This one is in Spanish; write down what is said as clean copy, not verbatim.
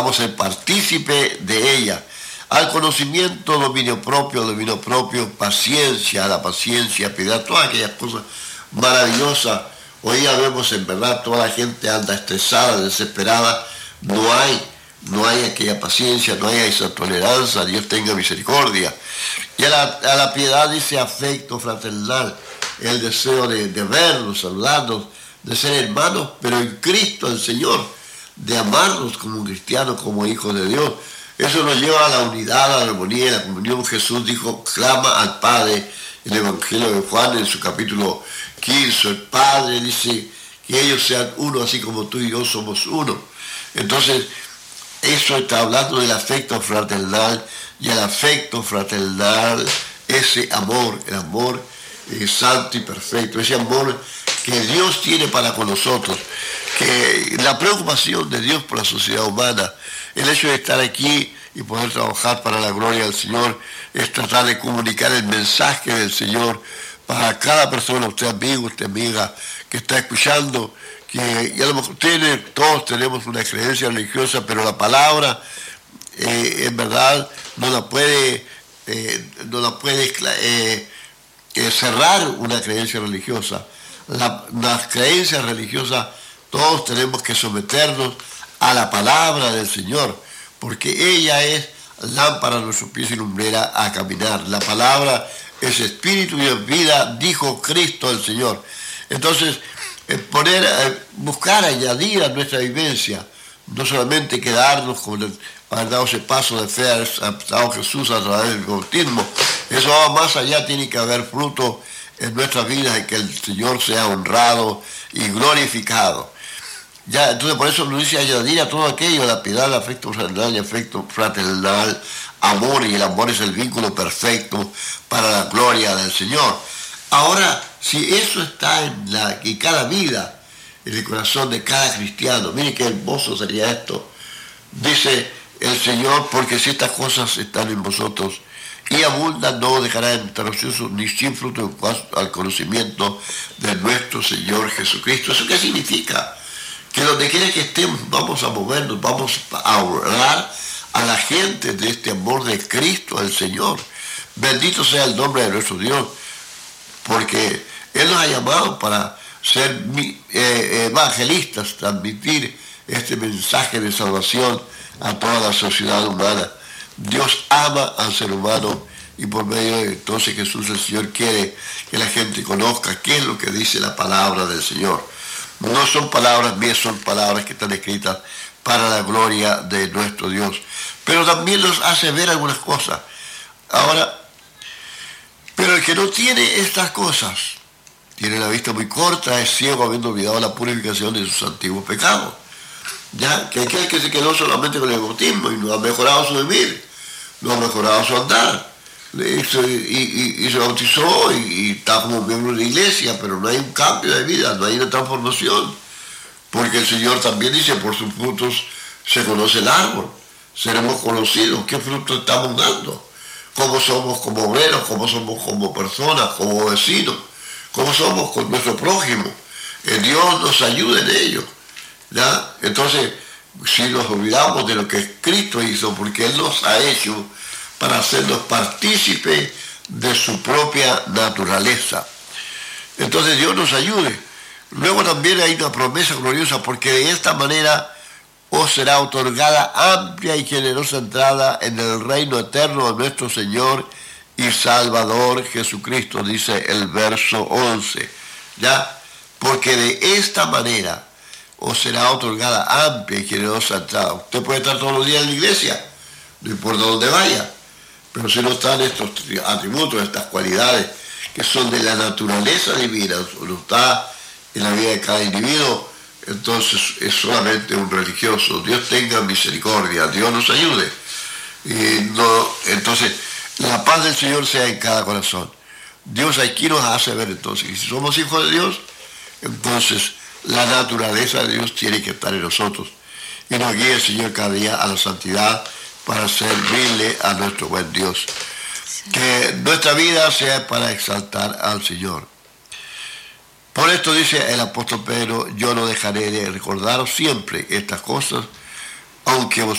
podamos ser partícipe de ella. Al conocimiento, dominio propio, paciencia, la paciencia, piedad, todas aquellas cosas maravillosas. Hoy ya vemos en verdad, toda la gente anda estresada, desesperada, no hay aquella paciencia, no hay esa tolerancia, Dios tenga misericordia. Y a la piedad dice afecto fraternal, el deseo de vernos, saludarnos, de ser hermanos, pero en Cristo el Señor, de amarnos como cristianos, como hijos de Dios. Eso nos lleva a la unidad, a la armonía, a la comunión. Jesús dijo, clama al Padre, en el Evangelio de Juan, en su capítulo 15, el Padre dice que ellos sean uno, así como tú y yo somos uno. Entonces, eso está hablando del afecto fraternal, y el afecto fraternal, ese amor, el amor santo y perfecto, ese amor que Dios tiene para con nosotros, que la preocupación de Dios por la sociedad humana, el hecho de estar aquí y poder trabajar para la gloria del Señor, es tratar de comunicar el mensaje del Señor para cada persona, usted amigo, usted amiga, que está escuchando, que y a lo mejor todos tenemos una creencia religiosa, pero la palabra, en verdad, no la puede cerrar una creencia religiosa. Las creencias religiosas, todos tenemos que someternos a la palabra del Señor, porque ella es lámpara a nuestros pies y lumbrera a caminar. La palabra es espíritu y es vida, dijo Cristo el Señor. Entonces, buscar añadir a nuestra vivencia, no solamente quedarnos con haber dado ese paso de fe a dado Jesús a través del bautismo. Eso va más allá, tiene que haber fruto en nuestras vidas, en que el Señor sea honrado y glorificado. Ya, entonces por eso nos dice añadir a todo aquello, la piedad, el afecto fraternal, amor, y el amor es el vínculo perfecto para la gloria del Señor. Ahora, si eso está en cada vida, en el corazón de cada cristiano, mire qué hermoso sería esto. Dice el Señor, porque si estas cosas están en vosotros y abundan, no dejará entre ociosos ni sin fruto en cuanto al conocimiento de nuestro Señor Jesucristo. ¿Eso qué significa? Que donde quiera que estemos vamos a movernos, vamos a hablar a la gente de este amor de Cristo, el Señor. Bendito sea el nombre de nuestro Dios, porque Él nos ha llamado para ser evangelistas, transmitir este mensaje de salvación a toda la sociedad humana. Dios ama al ser humano, y por medio de entonces Jesús el Señor quiere que la gente conozca qué es lo que dice la palabra del Señor. No son palabras mías, son palabras que están escritas para la gloria de nuestro Dios. Pero también nos hace ver algunas cosas. Ahora, pero el que no tiene estas cosas, tiene la vista muy corta, es ciego, habiendo olvidado la purificación de sus antiguos pecados. Ya, que aquel que se quedó solamente con el bautismo y no ha mejorado su vivir, no ha mejorado su andar, y se bautizó y está como miembro de la iglesia, pero no hay un cambio de vida, no hay una transformación, porque el Señor también dice, por sus frutos se conoce el árbol, seremos conocidos, qué frutos estamos dando, cómo somos como obreros, cómo somos como personas, como vecinos, cómo somos con nuestro prójimo. Dios nos ayude en ello. ¿Ya? Entonces, si nos olvidamos de lo que Cristo hizo, porque Él nos ha hecho para hacernos partícipes de su propia naturaleza. Entonces Dios nos ayude. Luego también hay una promesa gloriosa, porque de esta manera os será otorgada amplia y generosa entrada en el reino eterno de nuestro Señor y Salvador Jesucristo, dice el verso 11. ¿Ya? Porque de esta manera os será otorgada amplia y generosa entrada. Usted puede estar todos los días en la iglesia, no importa dónde vaya, pero si no están estos atributos, estas cualidades que son de la naturaleza divina, no está en la vida de cada individuo, entonces es solamente un religioso. Dios tenga misericordia, Dios nos ayude. Entonces, la paz del Señor sea en cada corazón. Dios aquí nos hace ver entonces, y si somos hijos de Dios, entonces la naturaleza de Dios tiene que estar en nosotros, y nos guíe el Señor cada día a la santidad para servirle a nuestro buen Dios. Sí. Que nuestra vida sea para exaltar al Señor. Por esto dice el apóstol Pedro, yo no dejaré de recordaros siempre estas cosas, aunque